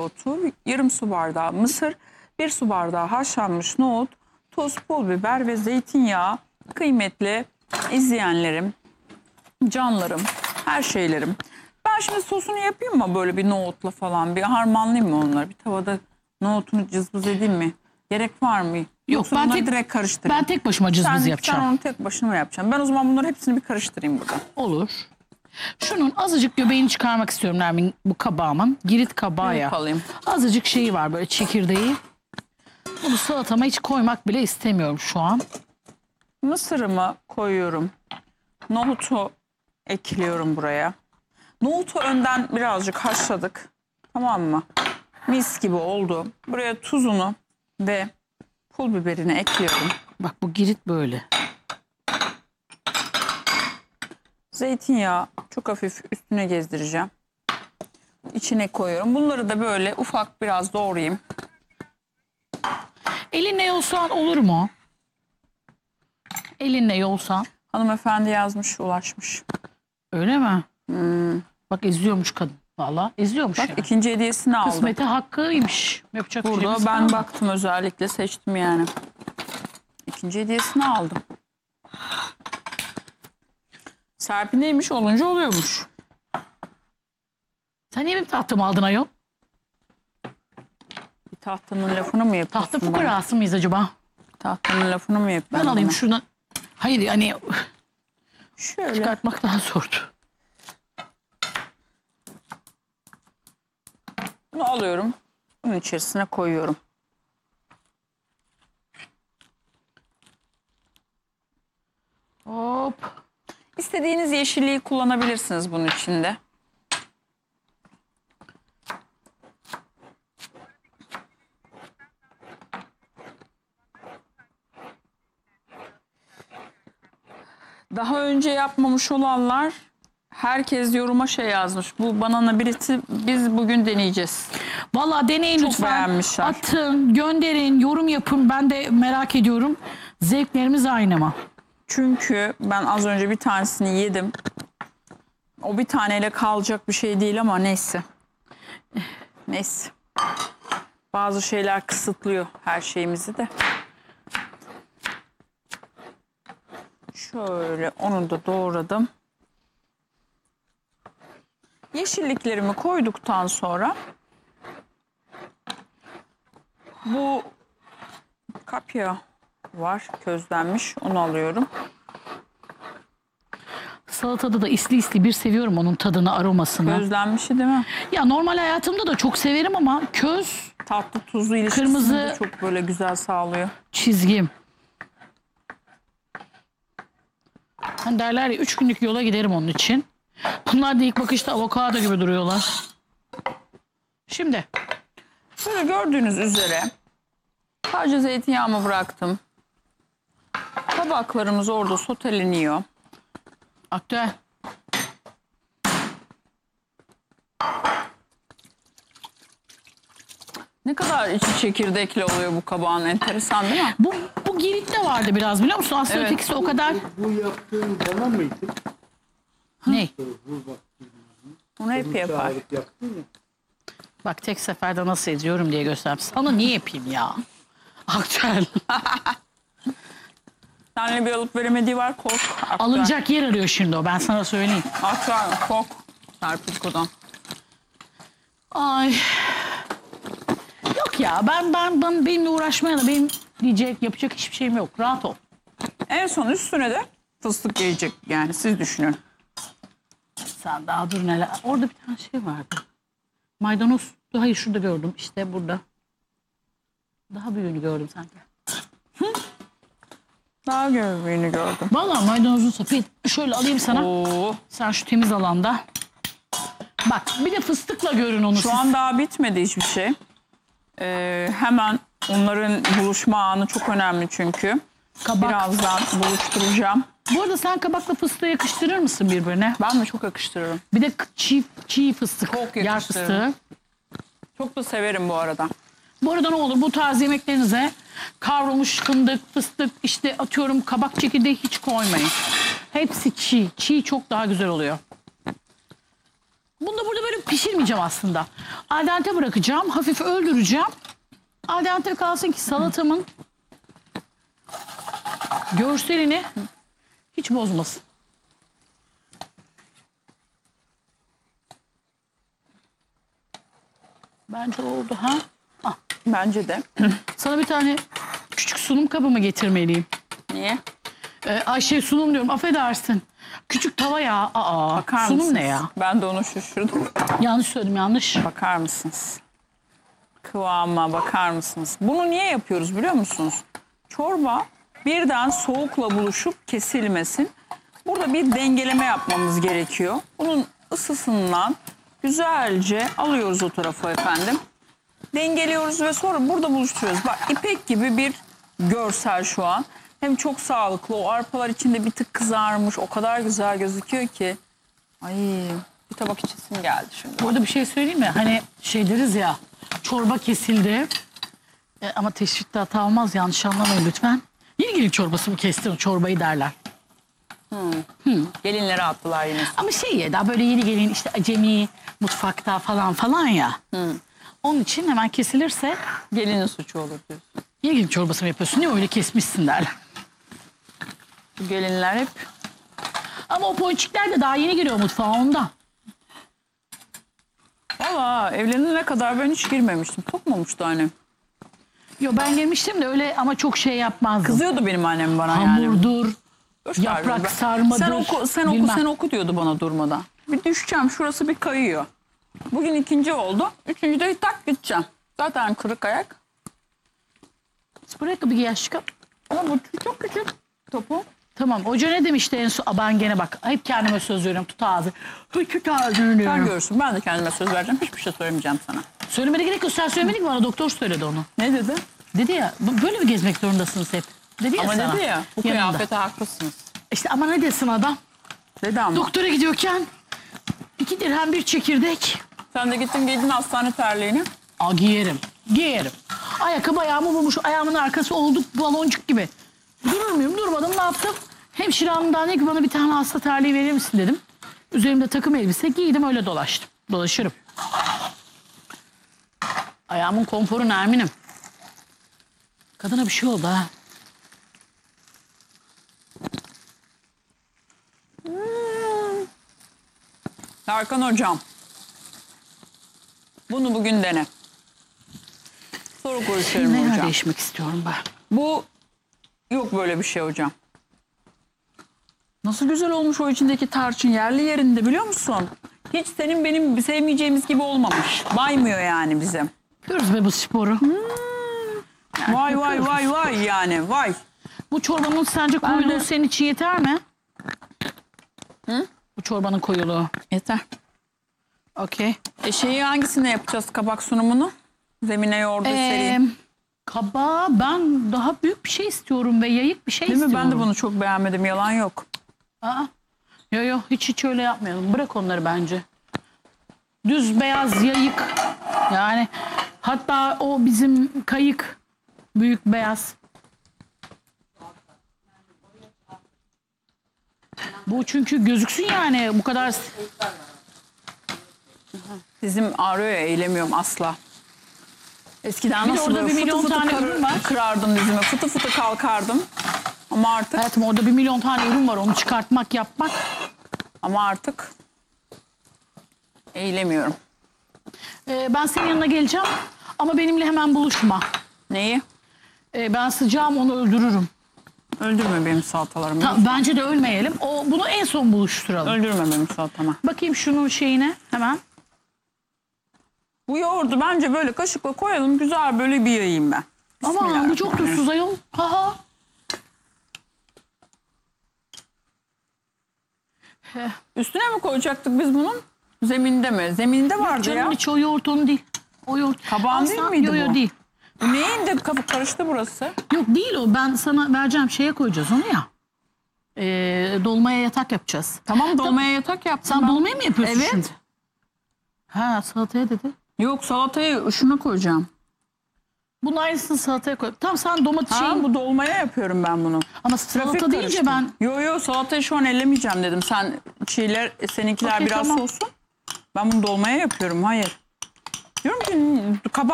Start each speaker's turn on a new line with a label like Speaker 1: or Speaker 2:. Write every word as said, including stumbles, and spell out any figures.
Speaker 1: dereotu, yarım su bardağı mısır, bir su bardağı haşlanmış nohut, tuz, pul biber ve zeytinyağı. Kıymetli izleyenlerim, canlarım, her şeylerim. Ben şimdi sosunu yapayım mı böyle bir nohutla falan? Bir harmanlayayım mı onları? Bir tavada nohutunu cızbız edeyim mi? Gerek var mı?
Speaker 2: Yok,
Speaker 1: Yoksa
Speaker 2: ben
Speaker 1: bunları
Speaker 2: tek,
Speaker 1: direkt karıştırayım.
Speaker 2: ben tek başıma cızbız
Speaker 1: sen,
Speaker 2: yapacağım.
Speaker 1: Sen onu tek başına mı yapacaksın? Ben o zaman bunları hepsini bir karıştırayım burada.
Speaker 2: Olur. Şunun azıcık göbeğini çıkarmak istiyorum Nermin, bu kabağımın. Girit kabağı ya.
Speaker 1: Alayım.
Speaker 2: Azıcık şeyi var böyle, çekirdeği. Bunu salatama hiç koymak bile istemiyorum şu an.
Speaker 1: Mısırımı koyuyorum. Nohutu ekliyorum buraya. Nohutu önden birazcık haşladık. Tamam mı? Mis gibi oldu. Buraya tuzunu ve pul biberini ekliyorum.
Speaker 2: Bak bu girit böyle.
Speaker 1: Zeytinyağı çok hafif üstüne gezdireceğim. İçine koyuyorum. Bunları da böyle ufak biraz doğrayayım.
Speaker 2: Elinle yolsan olur mu? Elinle yolsan.
Speaker 1: Hanımefendi yazmış, ulaşmış.
Speaker 2: Öyle mi?
Speaker 1: Hmm.
Speaker 2: Bak eziyormuş kadın. Vallahi eziyormuş
Speaker 1: Bak
Speaker 2: ya.
Speaker 1: ikinci hediyesini aldım.
Speaker 2: Kısmeti hakkıymış. Yapacak bir
Speaker 1: Burada
Speaker 2: şeyimiz
Speaker 1: ben
Speaker 2: kalmadı.
Speaker 1: baktım, özellikle seçtim yani. İkinci hediyesini aldım. Serpil neymiş, olunca oluyormuş.
Speaker 2: Sen niye benim tahtımı aldın ayol?
Speaker 1: Bir tahtanın lafını mı yapıyorsun?
Speaker 2: Tahta
Speaker 1: bana?
Speaker 2: fukarası mıyız acaba?
Speaker 1: Tahtanın lafını mı
Speaker 2: Ben
Speaker 1: yapıyorsun?
Speaker 2: alayım
Speaker 1: bana?
Speaker 2: şuradan. Hayır yani
Speaker 1: Şöyle.
Speaker 2: çıkartmak daha zordu.
Speaker 1: Bunu alıyorum. Bunun içerisine koyuyorum.
Speaker 2: Hop.
Speaker 1: İstediğiniz yeşilliği kullanabilirsiniz bunun içinde. Daha önce yapmamış olanlar, herkes yoruma şey yazmış. Bu banana biriti biz bugün deneyeceğiz.
Speaker 2: Vallahi deneyin
Speaker 1: Çok
Speaker 2: lütfen.
Speaker 1: beğenmişler.
Speaker 2: Atın, gönderin, yorum yapın. Ben de merak ediyorum. Zevklerimiz aynı mı?
Speaker 1: Çünkü ben az önce bir tanesini yedim. O bir taneyle kalacak bir şey değil ama neyse. Neyse. Bazı şeyler kısıtlıyor her şeyimizi de. Şöyle onu da doğradım. Yeşilliklerimi koyduktan sonra bu kapya var, közlenmiş, onu alıyorum.
Speaker 2: Salatada da isli isli bir seviyorum onun tadını, aromasını.
Speaker 1: Közlenmişi değil mi?
Speaker 2: Ya normal hayatımda da çok severim ama köz
Speaker 1: Tatlı tuzlu ilişkisini
Speaker 2: Kırmızı-
Speaker 1: de çok böyle güzel sağlıyor.
Speaker 2: çizgim. Hani derler ya, üç günlük yola giderim onun için. Bunlar da ilk bakışta avokado gibi duruyorlar. Şimdi
Speaker 1: Böyle gördüğünüz üzere sadece zeytinyağımı bıraktım. Tabaklarımız orada soteleniyor.
Speaker 2: aktüel.
Speaker 1: Ne kadar içi çekirdekli oluyor bu kabağın, enteresan değil mi?
Speaker 2: Bu, bu Girit'te vardı biraz, biliyor musun? Aslında
Speaker 1: Evet.
Speaker 2: ötekisi o kadar.
Speaker 3: Bu yaptığın bana mıydı?
Speaker 2: Ne?
Speaker 3: Bu bak.
Speaker 1: Onu hep yapar.
Speaker 3: Tarif yaptın ya.
Speaker 2: Bak tek seferde nasıl ediyorum diye göstereyim. Sana niye yapayım ya? Aktüel.
Speaker 1: Seninle bir alıp veremediği var, kork. Aktüel.
Speaker 2: Alınacak yer arıyor şimdi o, ben sana söyleyeyim.
Speaker 1: Aktüel, kork. Serpilko'dan.
Speaker 2: Ay. Yok ya, ben ben, ben benimle uğraşmaya da benim diyecek, yapacak hiçbir şeyim yok. Rahat ol.
Speaker 1: En son üstüne de fıstık gelecek, yani siz düşünün.
Speaker 2: Sen daha dur neler. Orada bir tane şey vardı. Maydanoz. Hayır, şurada gördüm. İşte burada. Daha büyüğünü gördüm sanki.
Speaker 1: Daha gördüğünü gördüm.
Speaker 2: Vallahi maydanozun sapı. Şöyle alayım sana.
Speaker 1: Oo.
Speaker 2: Sen şu temiz alanda. Bak bir de fıstıkla görün onu
Speaker 1: Şu
Speaker 2: siz.
Speaker 1: an daha bitmedi hiçbir şey. Ee, hemen onların buluşma anı çok önemli çünkü.
Speaker 2: Kabak.
Speaker 1: Birazdan buluşturacağım.
Speaker 2: Bu arada sen kabakla fıstığı yakıştırır mısın birbirine?
Speaker 1: Ben de çok yakıştırırım.
Speaker 2: Bir de çiğ, çiğ fıstık.
Speaker 1: Çok
Speaker 2: Yer
Speaker 1: yakıştırırım.
Speaker 2: fıstığı.
Speaker 1: Çok da severim bu arada.
Speaker 2: Bu arada ne olur bu tarz yemeklerinize kavrulmuş fındık, fıstık, işte atıyorum kabak çekirdeği hiç koymayın. Hepsi çiğ. Çiğ çok daha güzel oluyor. Bunu da burada böyle piş pişirmeyeceğim aslında. Al dente bırakacağım. Hafif öldüreceğim. Al dente kalsın ki salatamın görselini hiç bozmasın. Bence oldu ha. Ah,
Speaker 1: Bence de.
Speaker 2: sana bir tane küçük sunum kabımı getirmeliyim.
Speaker 1: Niye?
Speaker 2: Ee, ay şey sunum diyorum, affedersin. Küçük tava ya. Aa,
Speaker 1: Bakar
Speaker 2: sunum
Speaker 1: mısınız?
Speaker 2: ne ya?
Speaker 1: Ben de onu şaşırdım.
Speaker 2: Yanlış söyledim, yanlış.
Speaker 1: Bakar mısınız? Kıvama bakar mısınız? Bunu niye yapıyoruz biliyor musunuz? Çorba birden soğukla buluşup kesilmesin. Burada bir dengeleme yapmamız gerekiyor. Bunun ısısından güzelce alıyoruz o tarafa efendim. Dengeliyoruz ve sonra burada buluşturuyoruz. Bak ipek gibi bir görsel şu an. Hem çok sağlıklı, o arpalar içinde bir tık kızarmış. O kadar güzel gözüküyor ki. Ay bir tabak içesim geldi şimdi.
Speaker 2: Burada bir şey söyleyeyim mi? Hani şey deriz ya, çorba kesildi. E, ama teşvikte hata olmaz, yanlış anlamayın lütfen. Yeni gelin çorbası mı kestin çorbayı derler.
Speaker 1: Gelinlere attılar yine.
Speaker 2: Ama şey ya, daha böyle yeni gelin işte acemi mutfakta falan falan ya. Onun için hemen kesilirse
Speaker 1: Gelinin suçu olur diyorsun.
Speaker 2: yeni gelin çorbası mı yapıyorsun, niye öyle kesmişsin derler.
Speaker 1: Bu gelinler hep
Speaker 2: Ama o ponçikler de daha yeni giriyor mutfağa ondan.
Speaker 1: valla evlenene kadar ben hiç girmemiştim. Sokmamıştı annem.
Speaker 2: Yo, ben gelmiştim de öyle ama çok şey yapmazdım.
Speaker 1: Kızıyordu benim annem bana yani.
Speaker 2: Hamurdur,
Speaker 1: Boş ver
Speaker 2: yaprak
Speaker 1: be.
Speaker 2: sarmadır.
Speaker 1: Sen oku, sen oku,
Speaker 2: bilmem.
Speaker 1: sen oku diyordu bana durmadan. Bir düşeceğim, şurası bir kayıyor. Bugün ikinci oldu. Üçüncüde tak gideceğim. Zaten kırık ayak.
Speaker 2: Spor ayakkabı giy aşkım.
Speaker 1: Ama bu çok küçük topu.
Speaker 2: Tamam, hoca ne demişti en son? Aa, ben gene bak hep kendime söz veriyorum, tut ağzı. Hıy, tut ağzını
Speaker 1: Sen
Speaker 2: diyorum.
Speaker 1: görürsün. Ben de kendime söz vereceğim. Hiçbir şey söylemeyeceğim sana.
Speaker 2: Söylemene gerek yok, sen söylemedin ki bana, doktor söyledi onu.
Speaker 1: Ne dedi?
Speaker 2: Dedi ya, bu- böyle mi gezmek zorundasınız hep? Dedi ya
Speaker 1: Ama
Speaker 2: sana.
Speaker 1: dedi ya bu
Speaker 2: yanında.
Speaker 1: kıyafete haklısınız.
Speaker 2: İşte ama ne desin adam?
Speaker 1: Dedi ama.
Speaker 2: Doktora gidiyorken iki dirhem bir çekirdek.
Speaker 1: Sen de gittin giydin hastane terliğini.
Speaker 2: Aa, giyerim, giyerim. Ayakkabı ayağımı bulmuş, ayağımın arkası oldu baloncuk gibi. Durur muyum? Durmadım, ne yaptım? Hemşire hanımdan dedi ki bana bir tane hasta terliği verir misin dedim. Üzerimde takım elbise giydim, öyle dolaştım. Dolaşırım. Ayağımın konforu eminim. Kadına bir şey oldu ha.
Speaker 1: Tarkan hocam. Bunu bugün dene. Soru görüşelim
Speaker 2: Neler
Speaker 1: hocam.
Speaker 2: değişmek istiyorum ben.
Speaker 1: Bu yok böyle bir şey hocam. Nasıl güzel olmuş o içindeki tarçın, yerli yerinde biliyor musun? Hiç senin benim sevmeyeceğimiz gibi olmamış. Baymıyor yani bize.
Speaker 2: Görürüz be bu sporu.
Speaker 1: Vay vay vay vay yani vay.
Speaker 2: Bu çorbanın sence
Speaker 1: Ben
Speaker 2: koyuluğu
Speaker 1: de-
Speaker 2: senin için yeter mi?
Speaker 1: Hı?
Speaker 2: Bu çorbanın koyuluğu.
Speaker 1: Yeter.
Speaker 2: Okey.
Speaker 1: E şeyi hangisinde yapacağız kabak sunumunu? Zemine yoğurdu
Speaker 2: Ee,
Speaker 1: sereyim.
Speaker 2: kaba ben daha büyük bir şey istiyorum ve yayık bir şey
Speaker 1: Değil mi?
Speaker 2: istiyorum.
Speaker 1: Ben de bunu çok beğenmedim. Yalan yok.
Speaker 2: Aa, yo yo hiç hiç öyle yapmayalım. Bırak onları bence. Düz beyaz yayık. Yani hatta o bizim kayık büyük beyaz. Bu çünkü gözüksün yani bu kadar.
Speaker 1: Dizim ağrıyor ya, eğilemiyorum asla. Eskiden
Speaker 2: Bir de
Speaker 1: nasıl
Speaker 2: orada
Speaker 1: böyle
Speaker 2: bir
Speaker 1: fıtı
Speaker 2: milyon
Speaker 1: fıtı
Speaker 2: tane
Speaker 1: kır-
Speaker 2: ürün var.
Speaker 1: kırardım dizime. Fıtı fıtı kalkardım. Ama artık
Speaker 2: Hayatım orada bir milyon tane ürün var, onu çıkartmak yapmak.
Speaker 1: ama artık eğilemiyorum.
Speaker 2: Ee, ben senin yanına geleceğim ama benimle hemen buluşma.
Speaker 1: Neyi?
Speaker 2: Ee, ben sıcağım, onu öldürürüm.
Speaker 1: Öldürme benim salatalarımı.
Speaker 2: Ta- bence de ölmeyelim. O bunu en son buluşturalım.
Speaker 1: Öldürme benim salatamı.
Speaker 2: Bakayım şunun şeyine hemen.
Speaker 1: Bu yoğurdu bence böyle kaşıkla koyalım. Güzel böyle bir yayayım ben.
Speaker 2: Aman bu çok tuzsuz ayol. Haha.
Speaker 1: Üstüne mi koyacaktık biz bunun? Zeminde mi? Zeminde vardı
Speaker 2: Canım
Speaker 1: ya.
Speaker 2: içi o yoğurt onu değil. O yoğurt.
Speaker 1: Kabağın değil miydi
Speaker 2: yo, yo,
Speaker 1: bu?
Speaker 2: değil.
Speaker 1: Bu neyin de kafa karıştı burası?
Speaker 2: Yok değil o. Ben sana vereceğim, şeye koyacağız onu ya. Ee, dolmaya yatak yapacağız.
Speaker 1: Tamam dolmaya yatak yaptım
Speaker 2: Sen
Speaker 1: ben.
Speaker 2: dolmayı mı yapıyorsun
Speaker 1: Evet.
Speaker 2: şimdi? Ha, salataya dedi.
Speaker 1: Yok salatayı şuna koyacağım.
Speaker 2: Bunun aynısını salataya koy. Tamam sen domates
Speaker 1: Ha,
Speaker 2: şeyin.
Speaker 1: bu dolmaya yapıyorum ben bunu.
Speaker 2: Ama
Speaker 1: Trafik
Speaker 2: salata deyince
Speaker 1: karıştı.
Speaker 2: ben.
Speaker 1: Yo yo salatayı şu an ellemeyeceğim dedim. Sen çiğler, seninkiler
Speaker 2: Okey,
Speaker 1: biraz
Speaker 2: tamam.
Speaker 1: soğusun. Ben bunu dolmaya yapıyorum. Hayır. Diyorum ki kabak